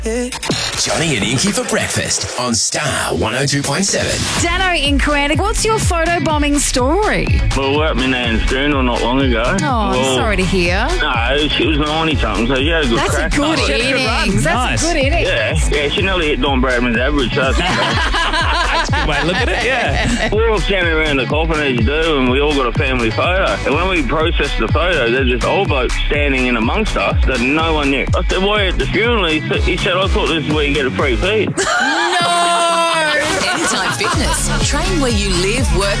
Johnny and Inky for breakfast on Star 102.7. Dano in Corantic, what's your photobombing story? Well, we're at my nan's funeral not long ago. Oh, I'm sorry to hear. No, she was 90-something, so she had a good That's crack. a good innings. That's a good innings. Yeah, she nearly hit Don Bradman's average, so That's a good way to look at it, yeah. we're all standing around the coffin as you do, and we all got a family photo. And when we processed the photo, there's this old bloke standing in amongst us that no one knew. I said, why at the funeral? He said, I thought this is where you get a free feed. No! Anytime Fitness. Train where you live, work